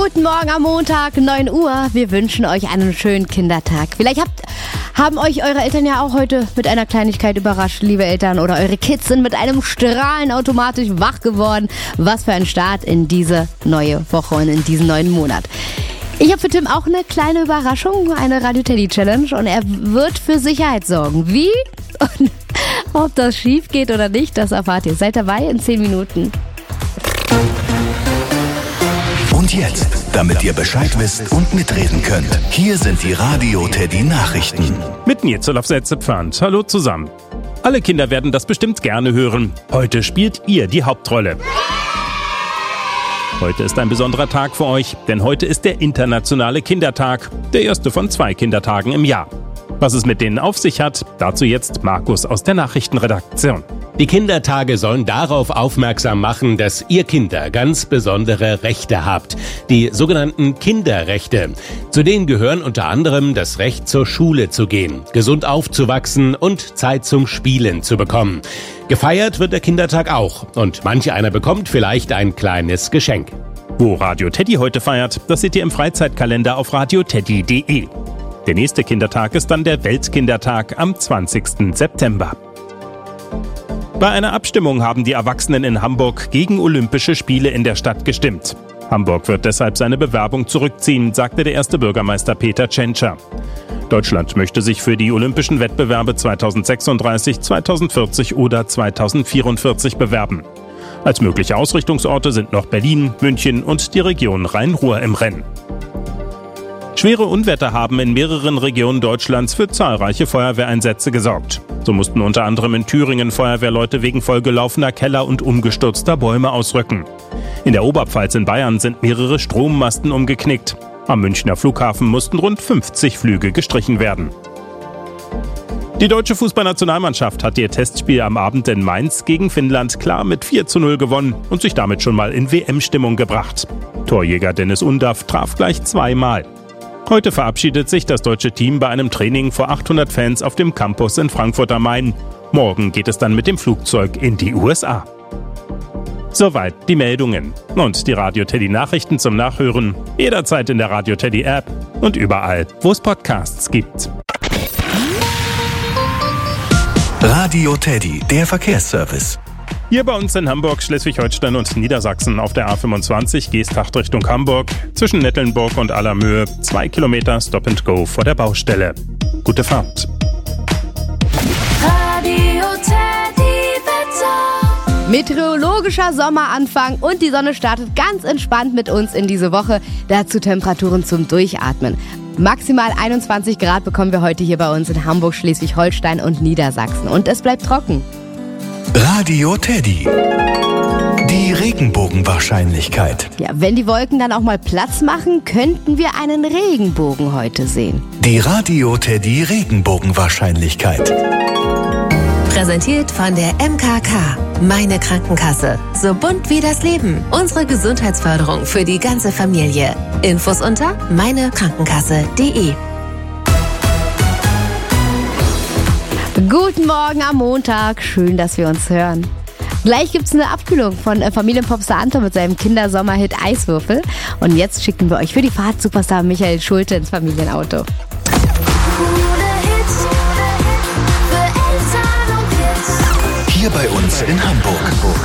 Guten Morgen am Montag, 9 Uhr. Wir wünschen euch einen schönen Kindertag. Vielleicht haben euch eure Eltern ja auch heute mit einer Kleinigkeit überrascht, liebe Eltern. Oder eure Kids sind mit einem Strahlen automatisch wach geworden. Was für ein Start in diese neue Woche und in diesen neuen Monat. Ich habe für Tim auch eine kleine Überraschung, eine Radio Teddy Challenge. Und er wird für Sicherheit sorgen. Wie? Und ob das schief geht oder nicht, das erfahrt ihr. Seid dabei in 10 Minuten. Und jetzt, damit ihr Bescheid wisst und mitreden könnt, hier sind die Radio Teddy Nachrichten. Mit Nils Olaf Setzepfand. Hallo zusammen. Alle Kinder werden das bestimmt gerne hören. Heute spielt ihr die Hauptrolle. Heute ist ein besonderer Tag für euch, denn heute ist der internationale Kindertag. Der erste von 2 Kindertagen im Jahr. Was es mit denen auf sich hat, dazu jetzt Markus aus der Nachrichtenredaktion. Die Kindertage sollen darauf aufmerksam machen, dass ihr Kinder ganz besondere Rechte habt. Die sogenannten Kinderrechte. Zu denen gehören unter anderem das Recht zur Schule zu gehen, gesund aufzuwachsen und Zeit zum Spielen zu bekommen. Gefeiert wird der Kindertag auch und manch einer bekommt vielleicht ein kleines Geschenk. Wo Radio Teddy heute feiert, das seht ihr im Freizeitkalender auf radioteddy.de. Der nächste Kindertag ist dann der Weltkindertag am 20. September. Bei einer Abstimmung haben die Erwachsenen in Hamburg gegen Olympische Spiele in der Stadt gestimmt. Hamburg wird deshalb seine Bewerbung zurückziehen, sagte der erste Bürgermeister Peter Tschentscher. Deutschland möchte sich für die Olympischen Wettbewerbe 2036, 2040 oder 2044 bewerben. Als mögliche Ausrichtungsorte sind noch Berlin, München und die Region Rhein-Ruhr im Rennen. Schwere Unwetter haben in mehreren Regionen Deutschlands für zahlreiche Feuerwehreinsätze gesorgt. So mussten unter anderem in Thüringen Feuerwehrleute wegen vollgelaufener Keller und umgestürzter Bäume ausrücken. In der Oberpfalz in Bayern sind mehrere Strommasten umgeknickt. Am Münchner Flughafen mussten rund 50 Flüge gestrichen werden. Die deutsche Fußballnationalmannschaft hat ihr Testspiel am Abend in Mainz gegen Finnland klar mit 4:0 gewonnen und sich damit schon mal in WM-Stimmung gebracht. Torjäger Dennis Undaff traf gleich 2-mal. Heute verabschiedet sich das deutsche Team bei einem Training vor 800 Fans auf dem Campus in Frankfurt am Main. Morgen geht es dann mit dem Flugzeug in die USA. Soweit die Meldungen. Und die Radio Teddy Nachrichten zum Nachhören jederzeit in der Radio Teddy App und überall, wo es Podcasts gibt. Radio Teddy, der Verkehrsservice. Hier bei uns in Hamburg, Schleswig-Holstein und Niedersachsen auf der A25 Geesthacht Richtung Hamburg. Zwischen Nettelnburg und Allermöhe 2 Kilometer Stop and Go vor der Baustelle. Gute Fahrt. Radio Teddy Wetter. Meteorologischer Sommeranfang und die Sonne startet ganz entspannt mit uns in diese Woche. Dazu Temperaturen zum Durchatmen. Maximal 21 Grad bekommen wir heute hier bei uns in Hamburg, Schleswig-Holstein und Niedersachsen. Und es bleibt trocken. Radio Teddy. Die Regenbogenwahrscheinlichkeit. Ja, wenn die Wolken dann auch mal Platz machen, könnten wir einen Regenbogen heute sehen. Die Radio Teddy Regenbogenwahrscheinlichkeit. Präsentiert von der MKK. Meine Krankenkasse. So bunt wie das Leben. Unsere Gesundheitsförderung für die ganze Familie. Infos unter meinekrankenkasse.de. Guten Morgen am Montag. Schön, dass wir uns hören. Gleich gibt's eine Abkühlung von Familienpopstar Anton mit seinem Kindersommerhit Eiswürfel. Und jetzt schicken wir euch für die Fahrt Superstar Michael Schulte ins Familienauto. Hier bei uns in Hamburg.